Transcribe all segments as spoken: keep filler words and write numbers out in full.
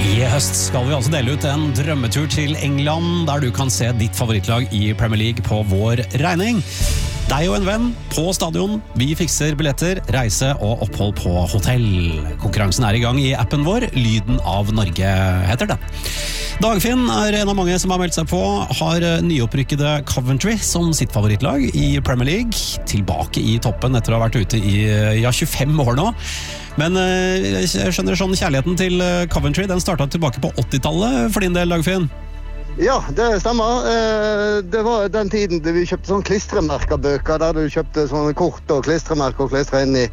I høst skal vi altså dele ut en drømmetur til England, der du kan se ditt favorittlag i Premier League på vår regning. Deg og en venn på stadion. Vi fikser billetter, reise og opphold på hotell. Konkurransen er i gang i appen vår. Lyden av Norge heter det. Dagfinn er en av mange som har meldt seg på, har nyopprykkede Coventry som sitt favorittlag i Premier League. Tilbake i toppen etter å ha vært ute i ja, tjuefem år nå. Men jeg skjønner sånn kjærligheten til Coventry, den startet tilbake på åttitallet for din del, Dagfinn. Ja, det stemmer. Det var den tiden da vi kjøpte sånne klistremerkerbøker, der du kjøpte sånne kort og klistremerker og klistre inn i.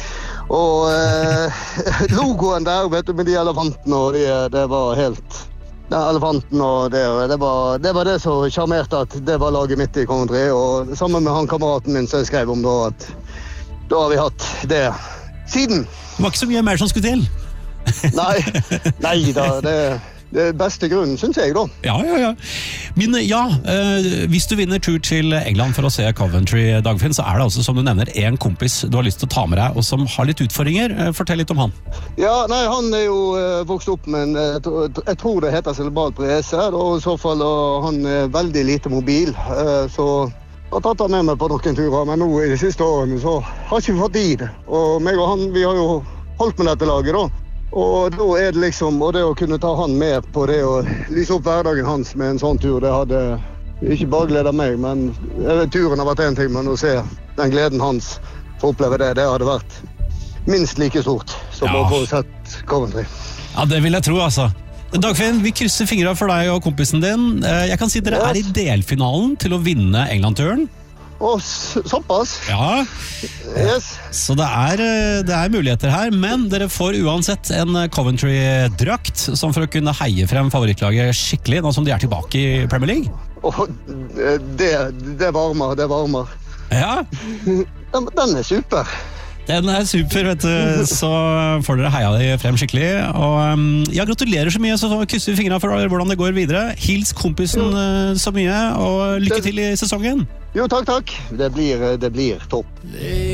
Og eh, logoen der, vet du, med de elefantene, og de, det var helt... Den elefanten og det, det, var, det var det som charmerte at det var laget mitt i Coventry. Og sammen med han kameraten min som jeg skrev om da, at da har vi hatt det siden. Det var ikke så mye mer som skulle til. Nei, nei da, det... Det er beste grunnen, synes jeg da. Ja, ja, ja. Men ja, eh, hvis du vinner tur til England for å se Coventry, Dagfinn, så er det altså, som du nevner, en kompis du har lyst til å ta med deg, og som har litt utfordringer. Fortell litt om han. Ja, nei, han er jo eh, vokst opp med en, jeg, jeg tror det heter cerebral parese, og i så fall og han er veldig lite mobil, eh, så jeg har tatt han med meg på noen turer, men nå i de siste årene så har ikke vi fått i det. Og meg og han, vi har jo holdt med dette laget da. Og da er det liksom, og det å kunne ta han med på det og lyse opp hverdagen hans med en sånn tur, det hadde ikke bare gledet meg, men turen har vært en ting, men å se den gleden hans for å oppleve det, det hadde vært minst like stort som ja. Å få sett Coventry. Ja, det vil jeg tro, altså. Dagfinn, vi krysser fingrene for deg og kompisen din. Jeg kan si dere er i delfinalen til å vinne England-turen. Å, såpass? Ja, yes. Så det er, det er muligheter her, men dere får uansett en Coventry-drakt, som for å kunne heie frem favorittlaget skikkelig, nå som de er tilbake i Premier League. Åh, det, det varmer, det varmer. Ja. Den, den er super. Den er super, vet du, så får dere heia deg frem skikkelig. Og ja, gratulerer så mye, så krysser vi fingrene for hvordan det går videre. Hils kompisen jo. Så mye, og lykke til i sesongen. Jo, takk, takk. Det blir, det blir topp.